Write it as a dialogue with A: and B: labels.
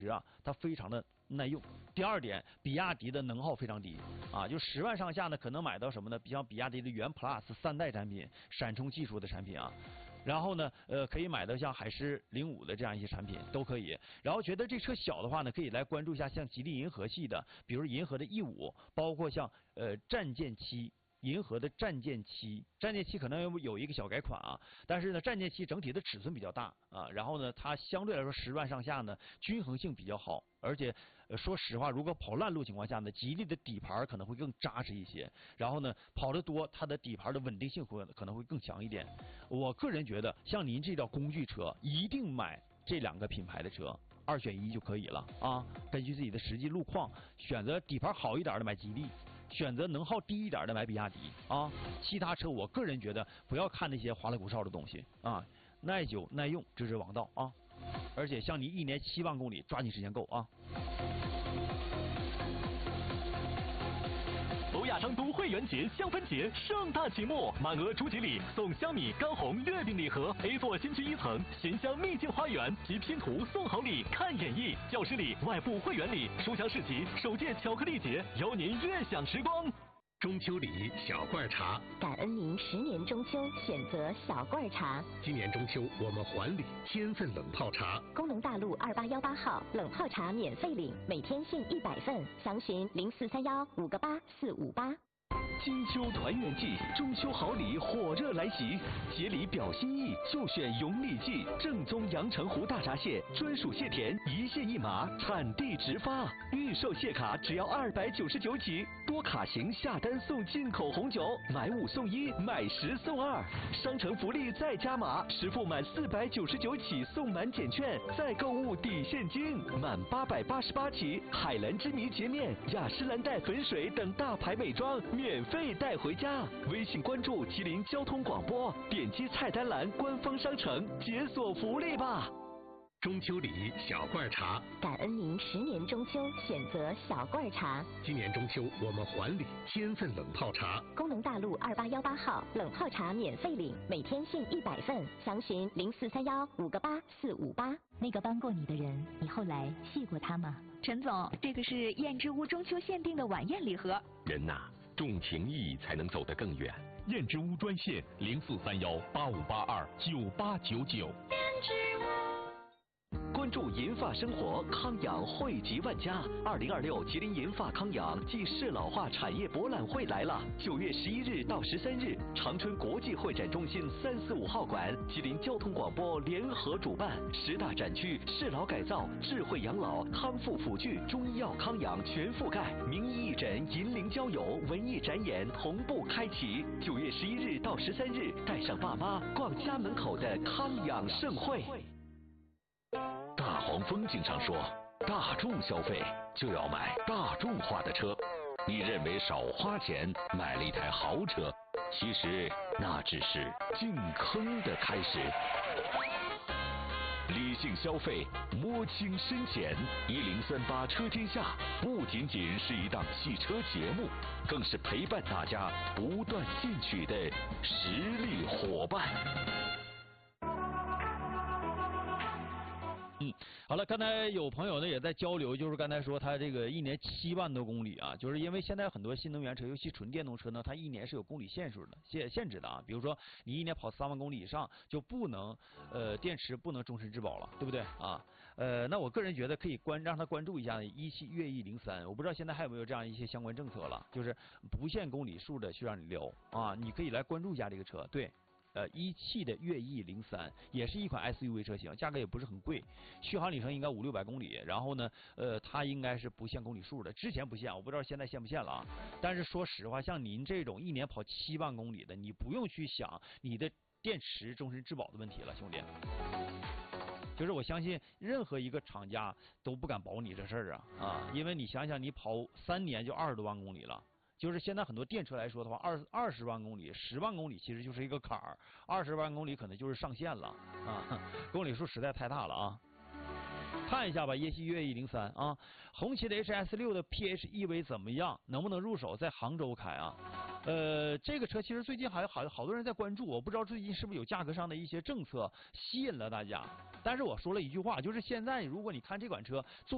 A: 它非常的耐用。第二点，比亚迪的能耗非常低啊，就10万上下呢，可能买到什么呢？像比亚迪的元 Plus 3代产品，闪充技术的产品啊。然后呢，可以买到像海狮05的这样一些产品都可以。然后觉得这车小的话呢，可以来关注一下像吉利银河系的，比如银河的 E5，包括像战舰7。银河的战舰7可能有一个小改款啊，但是呢，战舰7整体的尺寸比较大啊，然后呢，它相对来说10万上下呢，均衡性比较好，而且说实话，如果跑烂路情况下呢，吉利的底盘可能会更扎实一些，然后呢，跑得多，它的底盘的稳定性可能会更强一点。我个人觉得，像您这辆工具车，一定买这2个品牌的车。2选1就可以了啊，根据自己的实际路况，选择底盘好一点的买吉利，选择能耗低一点的买比亚迪啊。其他车我个人觉得不要看那些花里胡哨的东西啊，耐久耐用这是王道啊。而且像你1年7万公里，抓紧时间购啊。
B: 欧亚商都会员节香氛节盛大启幕，满额出吉利送香米干红月饼礼盒 ，A 座新区1层咸香秘境花园及拼图送好礼看演绎，教师礼、外部会员礼、书香市集、首届巧克力节，邀您悦享时光。
C: 中秋礼小罐茶，
D: 感恩您10年中秋选择小罐茶。
C: 今年中秋我们还礼1000份冷泡茶。
D: 工农大路2818号冷泡茶免费领，每天限100份，详询0431-58458。
B: 金秋团圆季，中秋好礼火热来袭，节礼表心意就选永礼记，正宗阳澄湖大闸蟹，专属蟹田，一蟹一码，产地直发，预售蟹卡只要299起，多卡型下单送进口红酒，买5送1，买10送2，商城福利再加码，实付满499起送满减券，再购物抵现金，满888起，海蓝之谜洁面、雅诗兰黛粉水等大牌美妆免费带回家。微信关注吉林交通广播，点击菜单栏官方商城解锁福利吧。
C: 中秋礼小罐茶，
D: 感恩您10年中秋选择小罐茶。
C: 今年中秋我们还礼1000份冷泡茶。
D: 工农大路2818号冷泡茶免费领，每天限100份，详询0431-58458。
E: 那个帮过你的人，你后来谢过他吗？陈总，这个是燕之屋中秋限定的晚宴礼盒。
F: 人呐，重情义才能走得更远。
G: 燕之屋专线0431-8582-9899。
B: 关注银发生活，康养惠及万家。2026吉林银发康养暨适老化产业博览会来了，9月11日到13日，长春国际会展中心345号馆，吉林交通广播联合主办，10大展区适老改造、智慧养老、康复辅具、中医药康养全覆盖，名医义诊、银龄交友、文艺展演同步开启。9月11日到13日，带上爸妈逛家门口的康养盛会。
F: 大黄蜂经常说，大众消费就要买大众化的车。你认为少花钱买了一台豪车，其实那只是进坑的开始。理性消费，摸清深浅。1038车天下不仅仅是一档汽车节目，更是陪伴大家不断进取的实力伙伴。
A: 好了，刚才有朋友呢也在交流，就是刚才说他这个1年7万多公里啊，就是因为现在很多新能源车，尤其纯电动车呢，它1年是有公里限制的啊。比如说你1年跑3万公里以上，就不能电池不能终身质保了，对不对啊？那我个人觉得可以让他关注一下一汽悦翼03，我不知道现在还有没有这样一些相关政策了，就是不限公里数的去让你聊啊，你可以来关注一下这个车，对。一汽的悦翼03也是一款 SUV 车型，价格也不是很贵，续航里程应该500-600公里。然后呢，它应该是不限公里数的，之前不限，我不知道现在限不限了啊。但是说实话，像您这种1年跑7万公里的，你不用去想你的电池终身质保的问题了，兄弟。就是我相信任何一个厂家都不敢保你这事儿啊，因为你想想，你跑3年就20多万公里了。就是现在很多电车来说的话，20万公里、10万公里其实就是一个坎儿，20万公里可能就是上限了啊，公里数实在太大了啊。看一下吧，一汽悦翼03啊，红旗的 HS6 的 PHEV 怎么样？能不能入手？在杭州开啊？这个车其实最近好多人在关注，我不知道最近是不是有价格上的一些政策吸引了大家。但是我说了一句话，就是现在如果你看这款车做